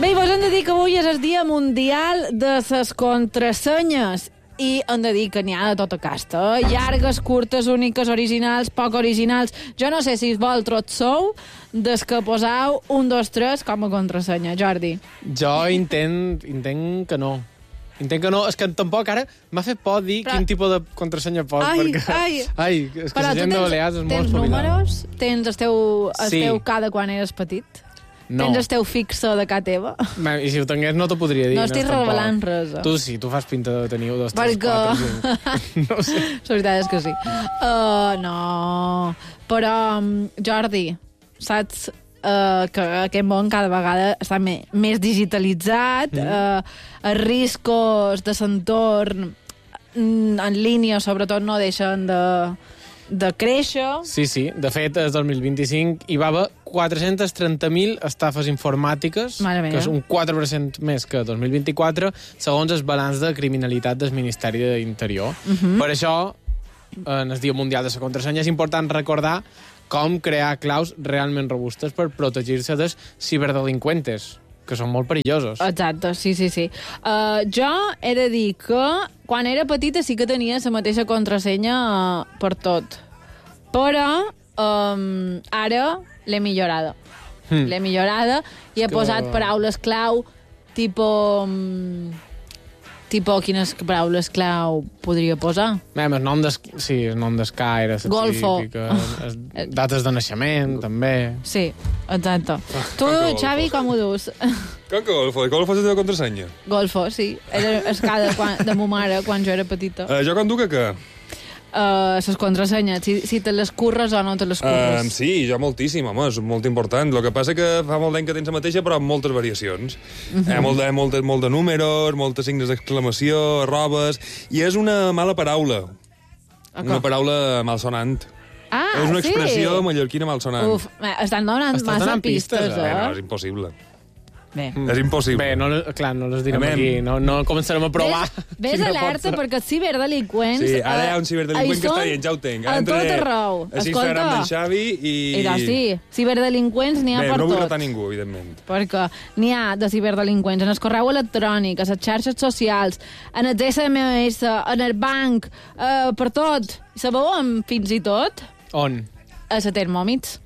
Bé, i vos hem de dir que avui és el Dia Mundial de les contrasenyes i hem de dir que n'hi ha de tota casta. Llargues, curtes, úniques, originals, poc originals. Jo no sé si vosaltres sou des que posau 1, 2, 3 com a contrasenya, Jordi. Jo entenc que no. Entenc que no, és que tampoc ara m'ha fet por dir quin tipus de contrasenya pos, Ai, és que la gent de Balears és molt espavilada. Tens números? Tens el teu K de quan eres petit? No. Tens el teu fixe de casa teva? I si ho tingués no t'ho podria dir. No estic revelant res. Tu sí, tu fas pinta de tenir 2, 3, perquè... 4, 5. No sé. La veritat és que sí. No, però, Jordi, saps que aquest món cada vegada està més digitalitzat, els riscos de l'entorn en línia, sobretot, no deixen de créixer. Sí. De fet, el 2025 hi va haver 430.000 estafes informàtiques, que és un 4% més que 2024, segons el balanç de criminalitat del Ministeri de l'Interior. Per això, en el Dia Mundial de la Contrasenya, és important recordar com crear claus realment robustes per protegir-se dels ciberdelinqüentes, que són molt perillosos. Exacte, sí. Jo he de dir que quan era petita sí que tenia la mateixa contrasenya per tot. Però ara l'he millorada. L'he millorada i he posat paraules clau tipo quines paraules clau podria posar? El nom d'esca era Golfo. Dates de naixement, també. Sí, exacte. Tu, Xavi, com ho dius? Com que Golfo? Golfo és la teva contrasenya? Golfo, sí. Era esca de ma mare quan jo era petita. Jo com tu que? Les contrasenyes, si te les curres o no te les curres. Sí, jo moltíssim, home, és molt important. El que passa que fa molt d'any que tens la mateixa, però amb moltes variacions. Molt de números, moltes signes d'exclamació, arrobes, i és una mala paraula. Una paraula malsonant. És una expressió mallorquina malsonant. Uf, estan donant massa pistes, No, és impossible. Bé. És impossible. Bé, no les direm aquí. No començarem a provar. Ves alerta, perquè els ciberdelinqüents... Sí, ara hi ha un ciberdelinqüent que està dient, ja ho tenc. A tot arreu. A Instagram d'en Xavi i... Sí, ciberdelinqüents n'hi ha per tot. Bé, no vull notar ningú, evidentment. Perquè n'hi ha de ciberdelinqüents en el correu electrònic, a les xarxes socials, en els SMS, en el banc, per tot. I sabeu fins i tot? On? A la Thermòmix.